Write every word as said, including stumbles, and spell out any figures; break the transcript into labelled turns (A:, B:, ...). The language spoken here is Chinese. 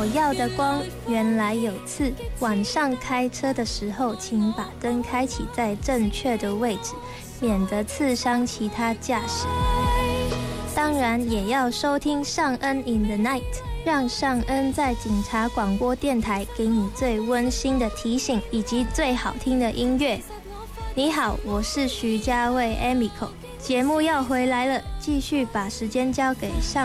A: 我要的光原来有刺。晚上开车的时候，请把灯开启在正确的位置，免得刺伤其他驾驶。当然也要收听尚恩 in the night， 让尚恩在警察广播电台给你最温馨的提醒以及最好听的音乐。你好，我是徐家卫 Emiko， 节目要回来了，继续把时间交给尚